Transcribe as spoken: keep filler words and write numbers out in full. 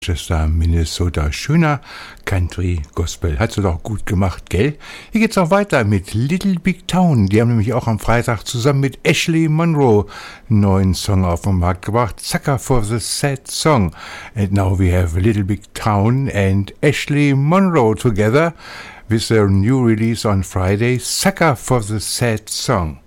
Manchester, Minnesota. Schöner Country Gospel. Hat sie doch gut gemacht, gell? Hier geht's auch weiter mit Little Big Town. Die haben nämlich auch am Freitag zusammen mit Ashley Monroe einen neuen Song auf den Markt gebracht. Sucker for the Sad Song. And now we have Little Big Town and Ashley Monroe together with their new release on Friday, Sucker for the Sad Song.